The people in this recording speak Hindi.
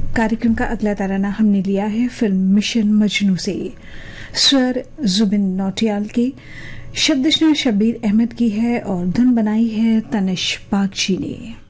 कार्यक्रम का अगला तराना हमने लिया है फिल्म मिशन मजनू से। स्वर जुबिन नौटियाल की, शब्द शब्बीर अहमद की है और धुन बनाई है तनिष बागची ने।